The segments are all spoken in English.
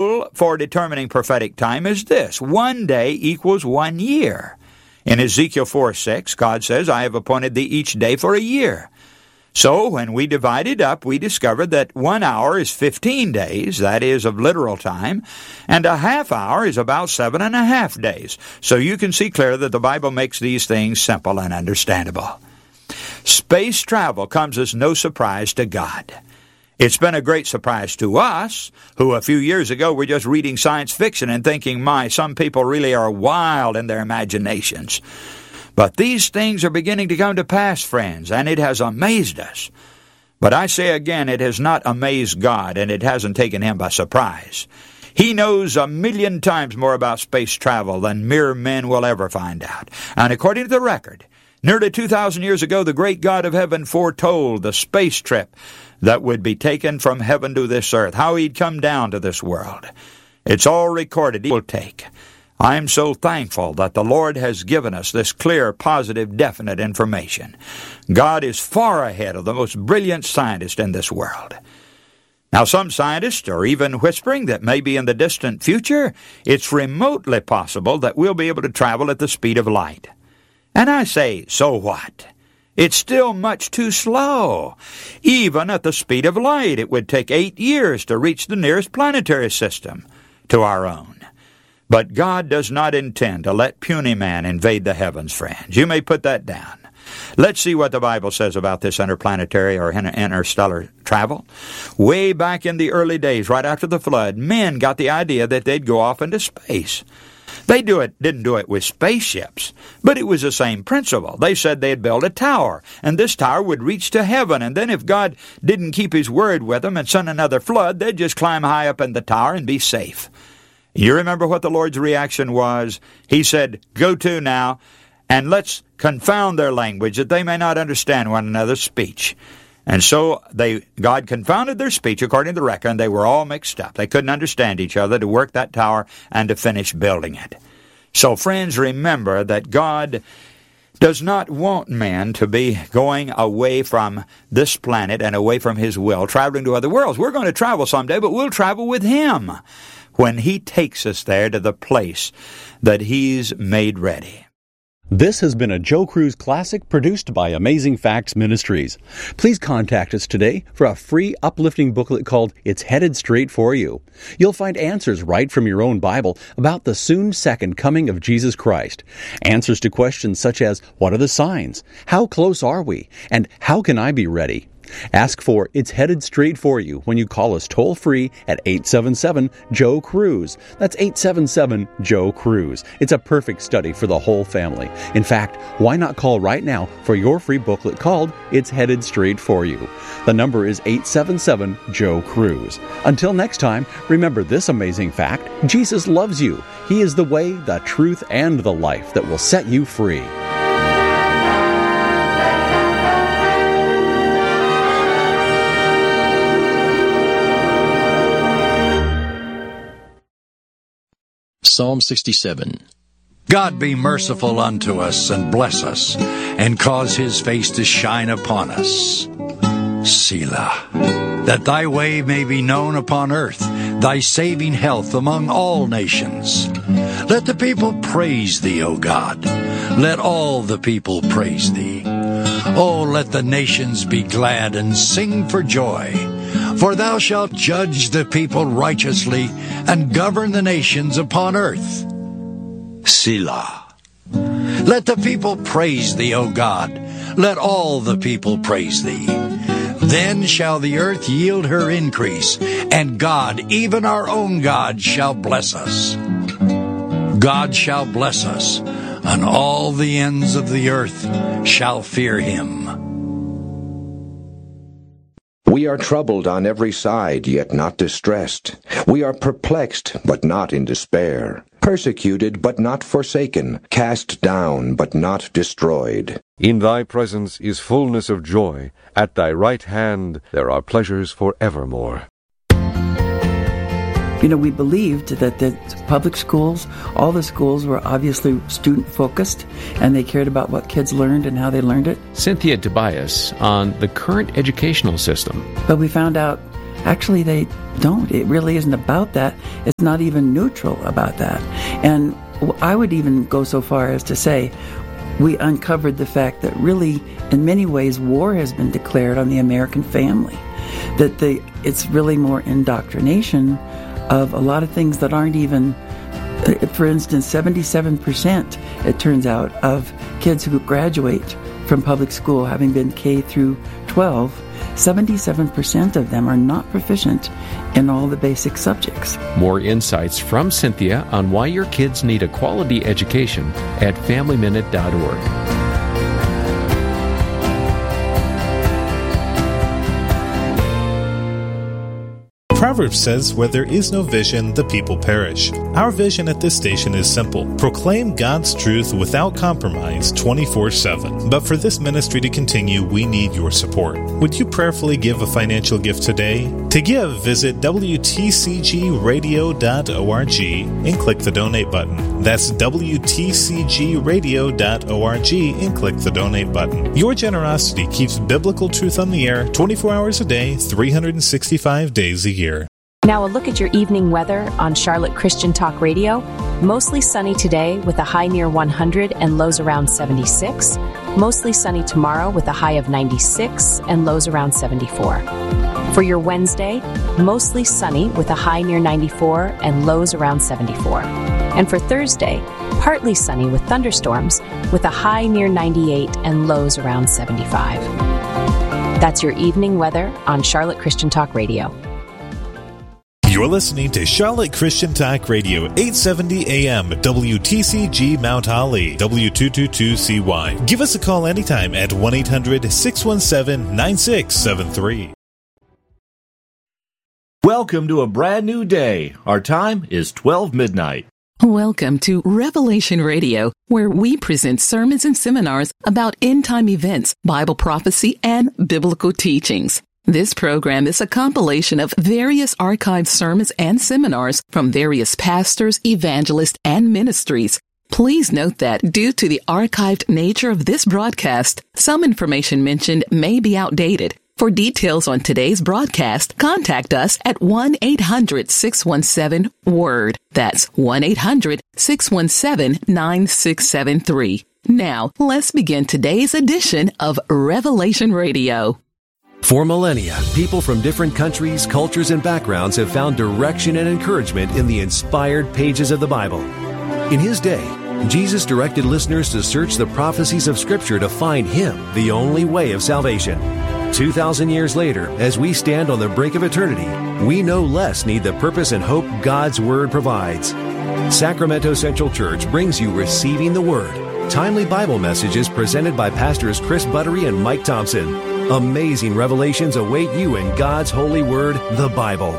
For determining prophetic time is this: 1 day equals 1 year. In Ezekiel 4:6, God says, I have appointed thee each day for a year. So when we divide it up, we discovered that 1 hour is 15 days, that is, of literal time, and a half hour is about 7.5 days. So you can see clearly that the Bible makes these things simple and understandable. Space travel comes as no surprise to God. It's been a great surprise to us, who a few years ago were just reading science fiction and thinking, some people really are wild in their imaginations. But these things are beginning to come to pass, friends, and it has amazed us. But I say again, it has not amazed God, and it hasn't taken Him by surprise. He knows 1,000,000 times more about space travel than mere men will ever find out. And according to the record, nearly 2,000 years ago, the great God of heaven foretold the space trip that would be taken from heaven to this earth, how He'd come down to this world. It's all recorded. He will take. I'm so thankful that the Lord has given us this clear, positive, definite information. God is far ahead of the most brilliant scientists in this world. Now, some scientists are even whispering that maybe in the distant future, it's remotely possible that we'll be able to travel at the speed of light. And I say, so what? It's still much too slow. Even at the speed of light, it would take 8 years to reach the nearest planetary system to our own. But God does not intend to let puny man invade the heavens, friends. You may put that down. Let's see what the Bible says about this interplanetary or interstellar travel. Way back in the early days, right after the flood, men got the idea that they'd go off into space. They didn't do it with spaceships, but it was the same principle. They said they'd build a tower, and this tower would reach to heaven, and then if God didn't keep His word with them and send another flood, they'd just climb high up in the tower and be safe. You remember what the Lord's reaction was? He said, go to now, and let's confound their language, that they may not understand one another's speech. And so God confounded their speech, according to the record, and they were all mixed up. They couldn't understand each other to work that tower and to finish building it. So, friends, remember that God does not want men to be going away from this planet and away from His will, traveling to other worlds. We're going to travel someday, but we'll travel with Him when He takes us there to the place that He's made ready. This has been a Joe Cruz Classic produced by Amazing Facts Ministries. Please contact us today for a free uplifting booklet called It's Headed Straight for You. You'll find answers right from your own Bible about the soon second coming of Jesus Christ. Answers to questions such as, what are the signs? How close are we? And how can I be ready? Ask for It's Headed Straight for You when you call us toll-free at 877-JOE-CRUISE. That's 877-JOE-CRUISE. It's a perfect study for the whole family. In fact, why not call right now for your free booklet called It's Headed Straight for You? The number is 877-JOE-CRUISE. Until next time, remember this amazing fact: Jesus loves you. He is the way, the truth, and the life that will set you free. Psalm 67. God be merciful unto us, and bless us, and cause His face to shine upon us. Selah. That Thy way may be known upon earth, Thy saving health among all nations. Let the people praise Thee, O God. Let all the people praise Thee. Oh, let the nations be glad and sing for joy. For Thou shalt judge the people righteously, and govern the nations upon earth. Selah. Let the people praise Thee, O God. Let all the people praise Thee. Then shall the earth yield her increase, and God, even our own God, shall bless us. God shall bless us, and all the ends of the earth shall fear Him. We are troubled on every side, yet not distressed. We are perplexed, but not in despair. Persecuted, but not forsaken. Cast down, but not destroyed. In Thy presence is fullness of joy. At Thy right hand there are pleasures forevermore. We believed that the public schools, all the schools were obviously student-focused, and they cared about what kids learned and how they learned it. Cynthia Tobias on the current educational system. But we found out Actually, they don't. It really isn't about that. It's not even neutral about that. And I would even go so far as to say we uncovered the fact that really, in many ways, war has been declared on the American family. That it's really more indoctrination of a lot of things that aren't even, for instance, 77%, it turns out, of kids who graduate from public school, having been K through 12, 77% of them are not proficient in all the basic subjects. More insights from Cynthia on why your kids need a quality education at FamilyMinute.org. Proverbs says, where there is no vision, the people perish. Our vision at this station is simple. Proclaim God's truth without compromise 24/7. But for this ministry to continue, we need your support. Would you prayerfully give a financial gift today? To give, visit WTCGradio.org and click the donate button. That's WTCGradio.org and click the donate button. Your generosity keeps biblical truth on the air 24 hours a day, 365 days a year. Now a look at your evening weather on Charlotte Christian Talk Radio. Mostly sunny today with a high near 100 and lows around 76. Mostly sunny tomorrow with a high of 96 and lows around 74. For your Wednesday, mostly sunny with a high near 94 and lows around 74. And for Thursday, partly sunny with thunderstorms with a high near 98 and lows around 75. That's your evening weather on Charlotte Christian Talk Radio. You're listening to Charlotte Christian Talk Radio, 870 AM, WTCG Mount Holly, W222CY. Give us a call anytime at 1-800-617-9673. Welcome to a brand new day. Our time is 12 midnight. Welcome to Revelation Radio, where we present sermons and seminars about end-time events, Bible prophecy, and biblical teachings. This program is a compilation of various archived sermons and seminars from various pastors, evangelists, and ministries. Please note that due to the archived nature of this broadcast, some information mentioned may be outdated. For details on today's broadcast, contact us at 1-800-617-WORD. That's 1-800-617-9673. Now, let's begin today's edition of Revelation Radio. For millennia, people from different countries, cultures, and backgrounds have found direction and encouragement in the inspired pages of the Bible. In his day, Jesus directed listeners to search the prophecies of Scripture to find Him, the only way of salvation. 2,000 years later, as we stand on the brink of eternity, we no less need the purpose and hope God's Word provides. Sacramento Central Church brings you Receiving the Word, timely Bible messages presented by Pastors Chris Buttery and Mike Thompson. Amazing revelations await you in God's holy word, the Bible.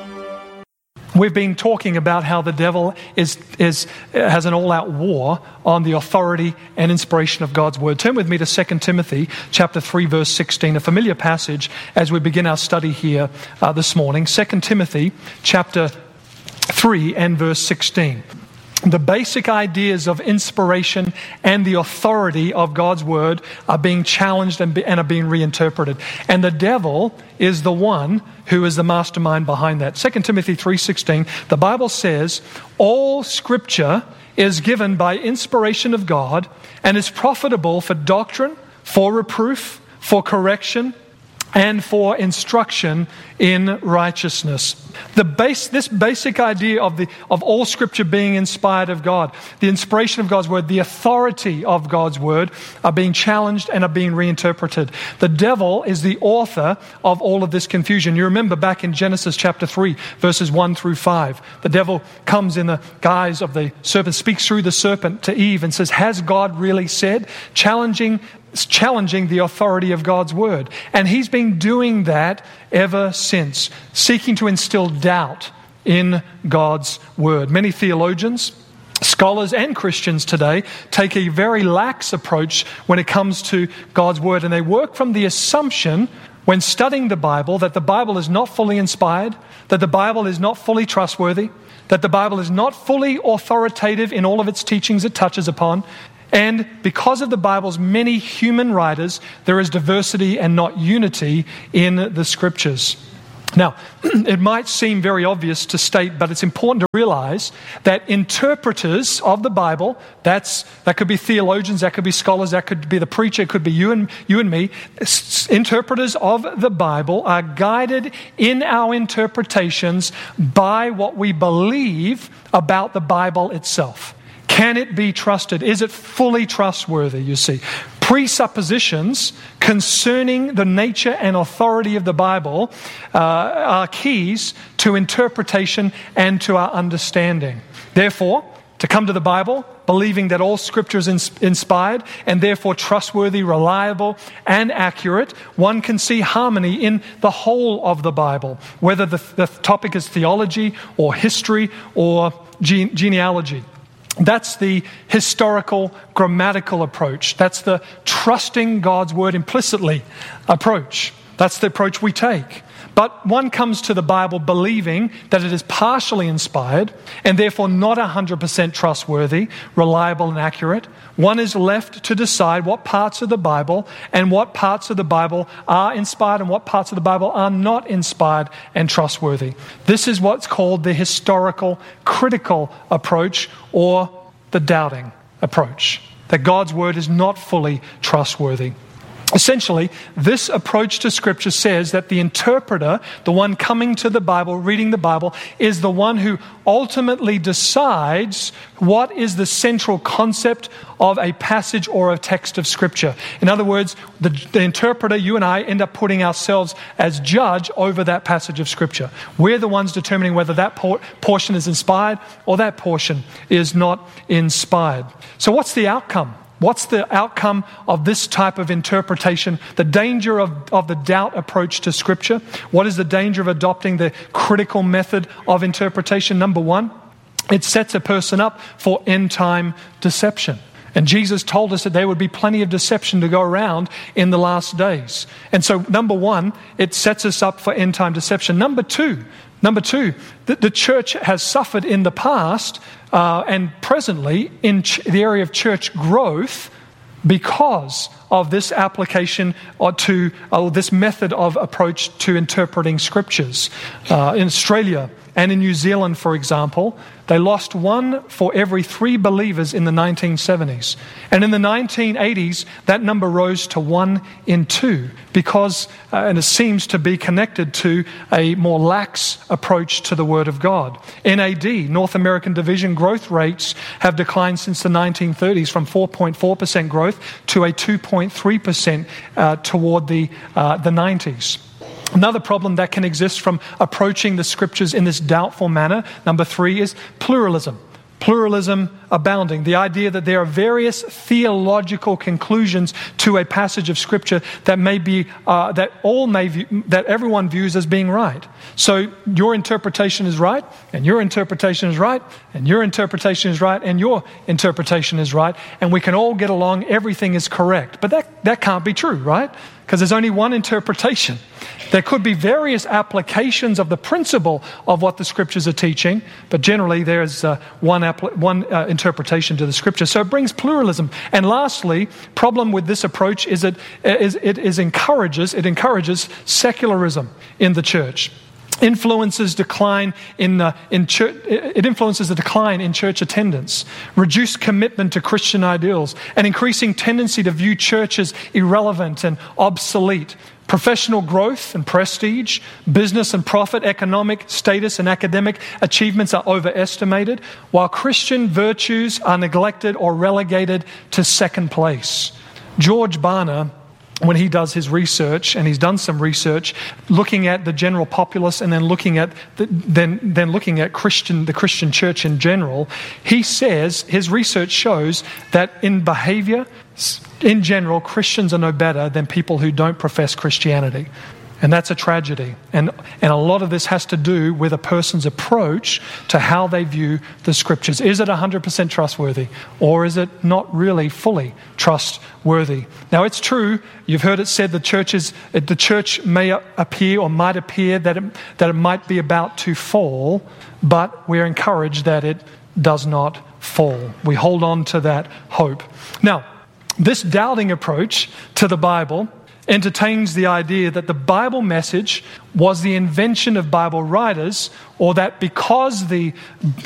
We've been talking about how the devil has an all-out war on the authority and inspiration of God's word. Turn with me to 2 Timothy chapter 3, verse 16, a familiar passage as we begin our study here this morning. 2 Timothy chapter 3 and verse 16. The basic ideas of inspiration and the authority of God's word are being challenged and are being reinterpreted. And the devil is the one who is the mastermind behind that. 2 Timothy 3:16, the Bible says, all Scripture is given by inspiration of God and is profitable for doctrine, for reproof, for correction, and for instruction in righteousness. This basic idea of all Scripture being inspired of God, the inspiration of God's word, the authority of God's word are being challenged and are being reinterpreted. The devil is the author of all of this confusion. You remember back in Genesis chapter 3, verses 1 through 5, the devil comes in the guise of the serpent, speaks through the serpent to Eve and says, has God really said? Challenging the authority of God's word. And he's been doing that ever since, seeking to instill doubt in God's word. Many theologians, scholars, and Christians today take a very lax approach when it comes to God's word, and they work from the assumption when studying the Bible that the Bible is not fully inspired, that the Bible is not fully trustworthy, that the Bible is not fully authoritative in all of its teachings it touches upon. And because of the Bible's many human writers, there is diversity and not unity in the Scriptures. Now, it might seem very obvious to state, but it's important to realize that interpreters of the Bible, that could be theologians, that could be scholars, that could be the preacher, it could be you and me, interpreters of the Bible are guided in our interpretations by what we believe about the Bible itself. Can it be trusted? Is it fully trustworthy, you see? Presuppositions concerning the nature and authority of the Bible are keys to interpretation and to our understanding. Therefore, to come to the Bible, believing that all Scripture is inspired and therefore trustworthy, reliable, and accurate, one can see harmony in the whole of the Bible, whether the topic is theology or history or genealogy. That's the historical, grammatical approach. That's the trusting God's word implicitly approach. That's the approach we take. But one comes to the Bible believing that it is partially inspired and therefore not 100% trustworthy, reliable, and accurate. One is left to decide what parts of the Bible and what parts of the Bible are inspired and what parts of the Bible are not inspired and trustworthy. This is what's called the historical critical approach, or the doubting approach, that God's word is not fully trustworthy. Essentially, this approach to Scripture says that the interpreter, the one coming to the Bible, reading the Bible, is the one who ultimately decides what is the central concept of a passage or a text of Scripture. In other words, the interpreter, you and I, end up putting ourselves as judge over that passage of Scripture. We're the ones determining whether that portion is inspired or that portion is not inspired. So what's the outcome? What's the outcome of this type of interpretation? The danger of the doubt approach to Scripture. What is the danger of adopting the critical method of interpretation? Number one, it sets a person up for end-time deception. And Jesus told us that there would be plenty of deception to go around in the last days. And so, number one, it sets us up for end-time deception. Number two, the church has suffered in the past and presently in the area of church growth because of this application to this method of approach to interpreting Scriptures. In Australia and in New Zealand, for example, they lost 1 for every 3 believers in the 1970s. And in the 1980s, that number rose to 1 in 2 because, and it seems to be connected to a more lax approach to the Word of God. NAD, North American Division growth rates have declined since the 1930s from 4.4% growth to a 2.3% toward the 90s. Another problem that can exist from approaching the Scriptures in this doubtful manner, number 3, is pluralism. Pluralism abounding. The idea that there are various theological conclusions to a passage of Scripture that may be that everyone views as being right. So your interpretation is right, and your interpretation is right, and your interpretation is right, and your interpretation is right, and we can all get along. Everything is correct, but that can't be true, right? Because there's only one interpretation. There could be various applications of the principle of what the Scriptures are teaching, but generally there's one interpretation to the Scripture. So it brings pluralism. And lastly, problem with this approach is it encourages secularism in the church. It influences the decline in church attendance, reduced commitment to Christian ideals, an increasing tendency to view church as irrelevant and obsolete. Professional growth and prestige, business and profit, economic status and academic achievements are overestimated, while Christian virtues are neglected or relegated to second place. George Barna, when he does his research, and he's done some research looking at the general populace and then looking at looking at the Christian church in general, he says his research shows that in behavior, in general, Christians are no better than people who don't profess Christianity. And that's a tragedy. And a lot of this has to do with a person's approach to how they view the Scriptures. Is it 100% trustworthy, or is it not really fully trustworthy? Now, it's true, you've heard it said the church may appear or might appear that it might be about to fall, but we're encouraged that it does not fall. We hold on to that hope. Now, this doubting approach to the Bible entertains the idea that the Bible message was the invention of Bible writers, or that because the